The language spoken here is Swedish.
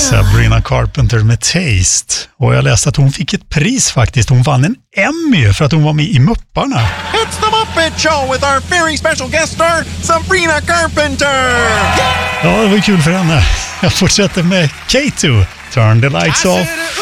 Sabrina Carpenter med Taste. Och jag läste att hon fick ett pris faktiskt. Hon vann en Emmy för att hon var med i Mupparna. It's the Muppet Show with our very special guest star, Sabrina Carpenter! Ja, det var kul för henne. Jag fortsätter med K2. Turn the lights off.